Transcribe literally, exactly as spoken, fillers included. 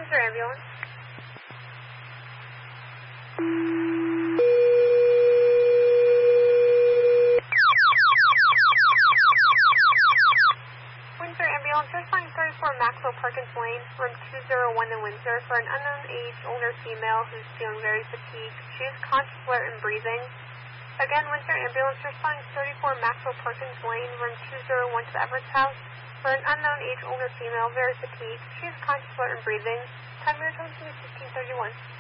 Windsor Ambulance. Windsor Ambulance, responding thirty-four Maxwell Perkins Lane, room two oh one in Windsor, for an unknown age, older female who's feeling very fatigued. She is conscious, alert, and breathing. Again, Windsor Ambulance, responding thirty-four Maxwell Perkins Lane, room two oh one to the Everett's house, for an unknown age, older female, very fatigued. She is conscious, alert, and breathing. Time of your attention is fifteen thirty-one.